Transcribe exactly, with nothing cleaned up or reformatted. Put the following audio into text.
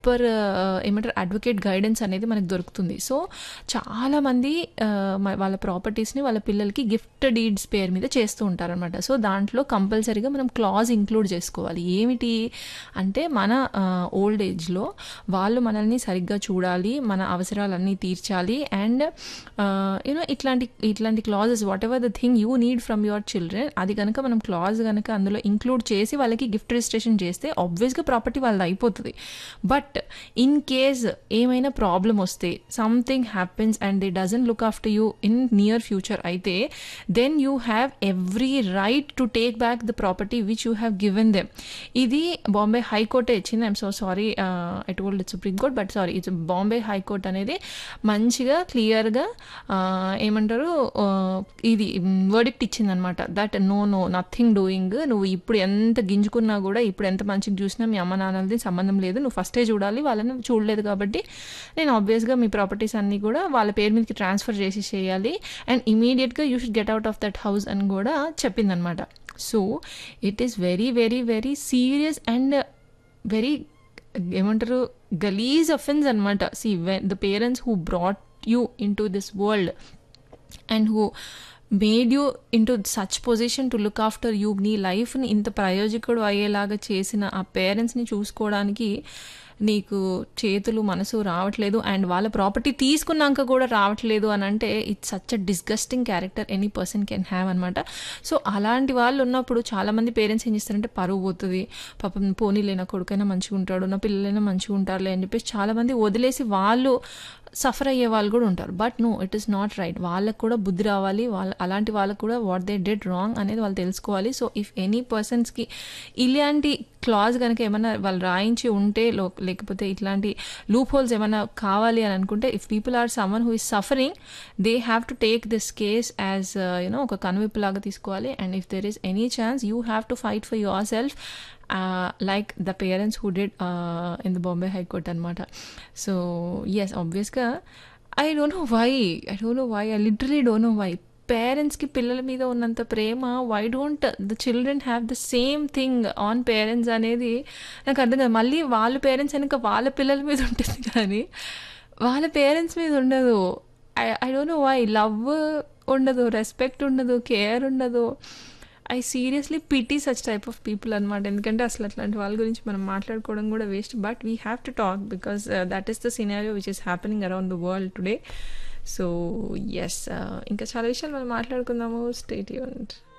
Per ఏమంటారు advocate guidance అనేది మనకు దొరుకుతుంది. సో చాలామంది వాళ్ళ ప్రాపర్టీస్ని వాళ్ళ పిల్లలకి గిఫ్ట్ డీడ్స్ పేరు మీద చేస్తూ ఉంటారనమాట. సో దాంట్లో కంపల్సరీగా మనం క్లాజ్ ఇంక్లూడ్ చేసుకోవాలి. ఏమిటి అంటే మన ఓల్డ్ ఏజ్లో వాళ్ళు మనల్ని సరిగ్గా చూడాలి, మన అవసరాలన్నీ తీర్చాలి, అండ్ యూనో ఇట్లాంటి ఇట్లాంటి clauses what ever the thing you need from your children, అది కనుక మనం క్లాజ్ కనుక అందులో ఇంక్లూడ్ చేసి వాళ్ళకి గిఫ్ట్ రిజిస్ట్రేషన్ చేస్తే ఆబ్వియస్గా ప్రాపర్టీ వాళ్ళది అయిపోతుంది. బట్ ఇన్ కేస్ ఏమైనా ప్రాబ్లం వస్తే, something happens and they doesn't look after you in near future అయితే, then you have every right to take back the property which you have given them. ఇది బాంబే హైకోర్టే ఇచ్చింది. I'm so sorry I told it supreme court, but sorry it's Bombay high court అనేది మంచిగా క్లియర్గా ఏమంటారు ఇది verdict ఇచ్చిందనమాట. That no no nothing doing, నువ్వు ఇప్పుడు ఎంత గింజుకున్నా కూడా, ఇప్పుడు ఎంత మంచిగా చూసినా మీ అమ్మ నాన్నలది సంబంధం లేదు, నువ్వు ఫస్టే చూడాలి, వాళ్ళని చూడలేదు కాబట్టి నేను ఆబ్వియస్గా మీ ప్రాపర్టీస్ అన్నీ కూడా వాళ్ళ పేరు మీదకి ట్రాన్స్ఫర్ చేసి చేయాలి, అండ్ ఇమీడియట్గా you should get out of that house అని కూడా చెప్పిందనమాట. So it is very very very serious and very ఏమంటారు గలీజ్ అఫెన్స్ అనమాట. See when the parents who brought you in to this world and who made you into such position to look after you, నీ లైఫ్ని ఇంత ప్రయోజకుడు అయ్యేలాగా చేసిన ఆ పేరెంట్స్ని చూసుకోవడానికి నీకు చేతులు మనసు రావట్లేదు, అండ్ వాళ్ళ ప్రాపర్టీ తీసుకున్నాక కూడా రావట్లేదు అని అంటే it's such a disgusting character any person can have అనమాట. సో అలాంటి వాళ్ళు ఉన్నప్పుడు చాలామంది పేరెంట్స్ ఏం చేస్తారంటే పరువు పోతుంది, పాపం పోనీలే నా కొడుకైనా మంచిగా ఉంటాడు, నా పిల్లలైనా మంచిగా ఉంటారులే అని చెప్పేసి చాలామంది వదిలేసి వాళ్ళు సఫర్ అయ్యే వాళ్ళు కూడా ఉంటారు. But no, it is not right. వాళ్ళకు కూడా బుద్ధి రావాలి, వాళ్ళ అలాంటి వాళ్ళకు కూడా వాట్ దే డిడ్ రాంగ్ అనేది వాళ్ళు తెలుసుకోవాలి. సో ఇఫ్ ఎనీ పర్సన్స్కి ఇలాంటి క్లాజ్ కనుక ఏమైనా వాళ్ళు రాయించి ఉంటే, లేకపోతే ఇట్లాంటి లూప్ హోల్స్ ఏమైనా కావాలి అని అనుకుంటే, if people or someone who is suffering, they have to take this case as you know ఒక కనువిప్పు లాగా తీసుకోవాలి. And if there is any chance, you have to fight for your self Uh, like the parents who did uh, in the Bombay High Court anamata. So yes, obviously I don't know why I don't know why I literally don't know why పేరెంట్స్కి పిల్లల మీద ఉన్నంత ప్రేమ, why don't the children have the same thing on parents అనేది నాకు అర్థం కాదు. మళ్ళీ వాళ్ళ పేరెంట్స్ వెనక వాళ్ళ పిల్లల మీద ఉంటుంది కానీ వాళ్ళ పేరెంట్స్ మీద ఉండదు. I I don't know why. Love ఉండదు, రెస్పెక్ట్ ఉండదు, కేర్ ఉండదు. I seriously PT such type of people అనమాట. ఎందుకంటే అసలు అట్లాంటి వాళ్ళ గురించి మనం మాట్లాడుకోవడం కూడా waste. But we have to talk because that is the scenario which is happening around the world today. So yes, ఇంకా చాలా విషయాలు మనం మాట్లాడుకుందాము. Stay tuned.